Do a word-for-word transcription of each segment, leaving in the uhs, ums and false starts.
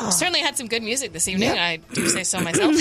Certainly had some good music this evening. Yep. I do say so myself.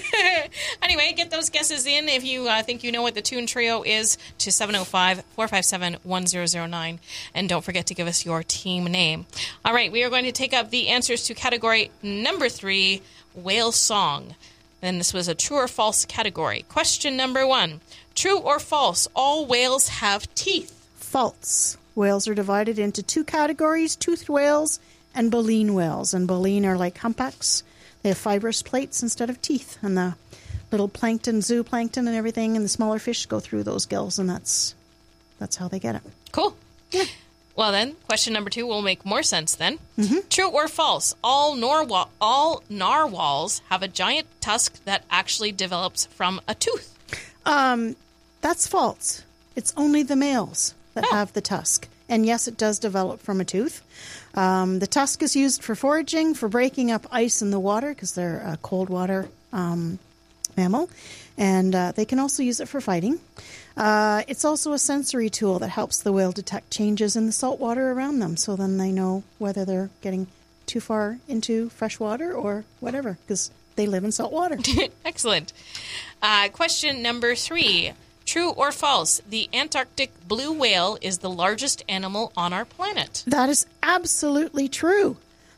Anyway, get those guesses in if you uh, think you know what the Tune Trio is to seven oh five, four five seven, one oh oh nine. And don't forget to give us your team name. All right, we are going to take up the answers to category number three, whale song. And this was a true or false category. Question number one, true or false, all whales have teeth? False. Whales are divided into two categories, toothed whales and baleen whales. And baleen are like humpbacks. They have fibrous plates instead of teeth. And the little plankton, zooplankton and everything, and the smaller fish go through those gills, and that's that's how they get it. Cool. Yeah. Well, then, question number two will make more sense then. Mm-hmm. True or false, all, narwhal- all narwhals have a giant tusk that actually develops from a tooth? Um, that's false. It's only the males that Oh. have the tusk. And yes, it does develop from a tooth. Um, the tusk is used for foraging, for breaking up ice in the water, because they're a cold water um, mammal. And uh, they can also use it for fighting. Uh, it's also a sensory tool that helps the whale detect changes in the salt water around them. So then they know whether they're getting too far into fresh water or whatever, because they live in salt water. Excellent. Uh, question number three. True or false, the Antarctic blue whale is the largest animal on our planet? That is absolutely true.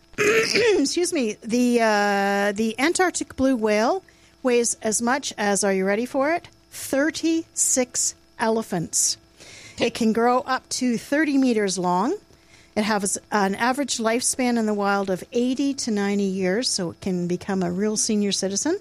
Excuse me. The uh, the Antarctic blue whale weighs as much as, are you ready for it? thirty-six elephants. It can grow up to thirty meters long. It has an average lifespan in the wild of eighty to ninety years, so it can become a real senior citizen.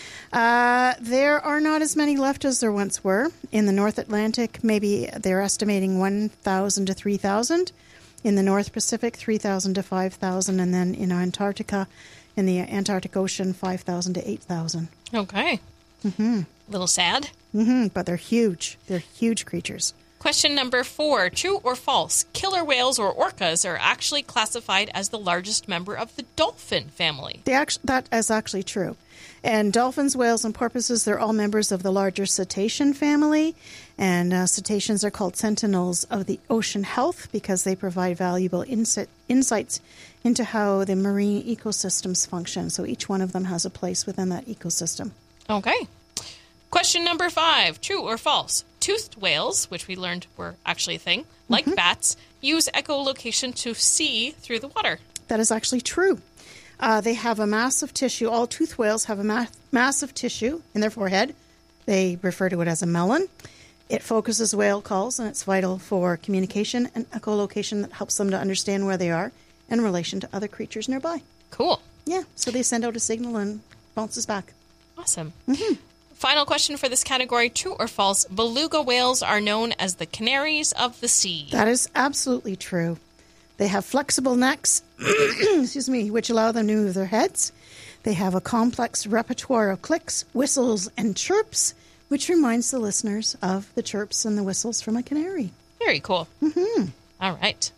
Uh, there are not as many left as there once were. In the North Atlantic, maybe they're estimating one thousand to three thousand. In the North Pacific, three thousand to five thousand. And then in Antarctica, in the Antarctic Ocean, five thousand to eight thousand. Okay. Mm-hmm. Little sad. Mm-hmm. But they're huge. They're huge creatures. Question number four. True or false, killer whales or orcas are actually classified as the largest member of the dolphin family? They actually, that is actually true. And dolphins, whales, and porpoises, they're all members of the larger cetacean family. And uh, cetaceans are called sentinels of the ocean health because they provide valuable insi- insights into how the marine ecosystems function. So each one of them has a place within that ecosystem. Okay. Question number five. True or false? Toothed whales, which we learned were actually a thing, like Mm-hmm. bats, use echolocation to see through the water. That is actually true. Uh, they have a massive tissue. All toothed whales have a ma- massive tissue in their forehead. They refer to it as a melon. It focuses whale calls, and it's vital for communication and echolocation that helps them to understand where they are in relation to other creatures nearby. Cool. Yeah, so they send out a signal and bounces back. Awesome. Mm-hmm. Final question for this category. True or false, beluga whales are known as the canaries of the sea? That is absolutely true. They have flexible necks, excuse me, which allow them to move their heads. They have a complex repertoire of clicks, whistles, and chirps, which reminds the listeners of the chirps and the whistles from a canary. Very cool. Mm-hmm. All right.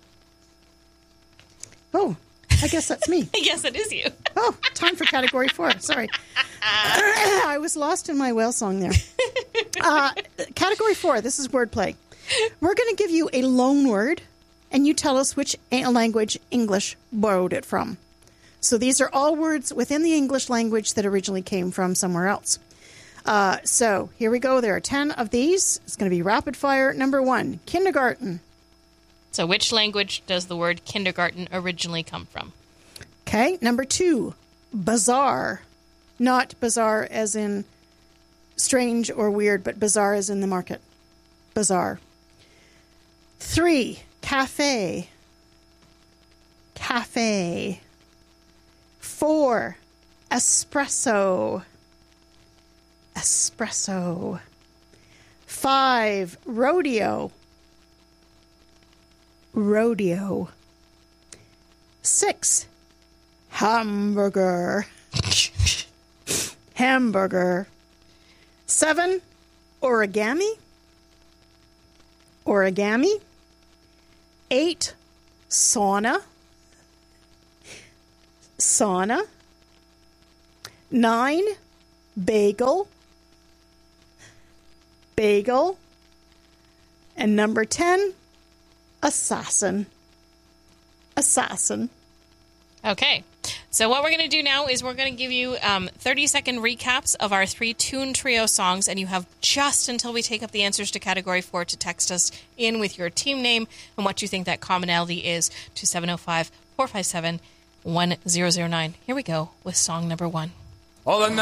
Oh, I guess that's me. Yes, it is you. Oh, time for category four. Sorry. I was lost in my whale song there. Uh, category four, this is wordplay. We're going to give you a loan word, and you tell us which language English borrowed it from. So these are all words within the English language that originally came from somewhere else. Uh, so here we go. There are ten of these. It's going to be rapid fire. Number one, kindergarten. So which language does the word kindergarten originally come from? Okay. Number two, bazaar. Not bizarre as in strange or weird, but bizarre as in the market. Bazaar. Three, cafe. Cafe. Four, espresso. Espresso. Five, rodeo. Rodeo. Six, hamburger. Hamburger. Seven, origami. Origami. Eight, sauna. Sauna. Nine, bagel. Bagel. And number ten, assassin. Assassin. Okay. So what we're going to do now is we're going to give you um, thirty-second recaps of our three Tune Trio songs, and you have just until we take up the answers to Category four to text us in with your team name and what you think that commonality is to seven oh five, four five seven, one zero zero nine. Here we go with song number one. All the